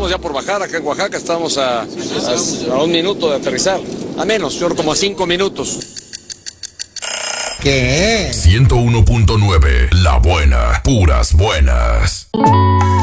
estamos ya por bajar acá en Oaxaca, estamos a 1 minuto de aterrizar. A menos, yo creo como a 5 minutos. ¿Qué? 101.9, La Buena, puras buenas.